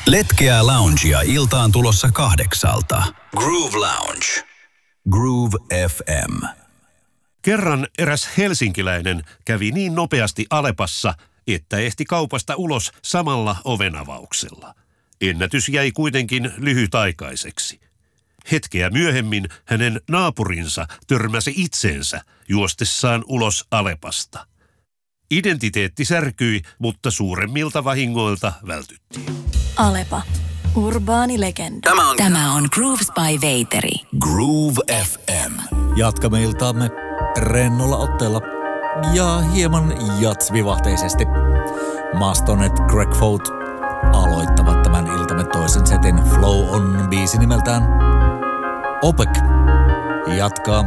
Letkeää loungea iltaan tulossa 8:00. Groove Lounge. Groove FM. Kerran eräs helsinkiläinen kävi niin nopeasti Alepassa, että ehti kaupasta ulos samalla ovenavauksella. Ennätys jäi kuitenkin lyhytaikaiseksi. Hetkeä myöhemmin hänen naapurinsa törmäsi itseensä juostessaan ulos Alepasta. Identiteetti särkyi, mutta suuremmilta vahingoilta vältyttiin. Alepa. Urbaani legenda. Tämä on Grooves by Veiteri. Groove FM. Jatkamme iltaamme rennolla otteella ja hieman jatsvivahteisesti. Mastonet Greg Fout aloittavat tämän iltamme toisen setin. Flow on biisi nimeltään. OPEC jatkaa